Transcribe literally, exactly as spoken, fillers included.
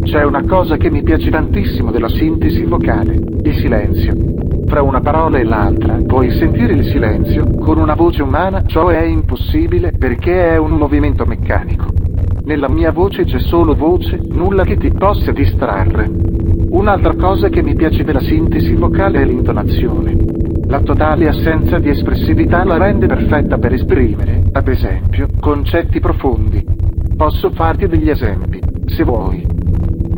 C'è una cosa che mi piace tantissimo della sintesi vocale, il silenzio. Fra una parola e l'altra puoi sentire il silenzio. Con una voce umana ciò è impossibile perché è un movimento meccanico. Nella mia voce c'è solo voce, nulla che ti possa distrarre. Un'altra cosa che mi piace della sintesi vocale è l'intonazione. La totale assenza di espressività la rende perfetta per esprimere, ad esempio, concetti profondi. Posso farti degli esempi, se vuoi.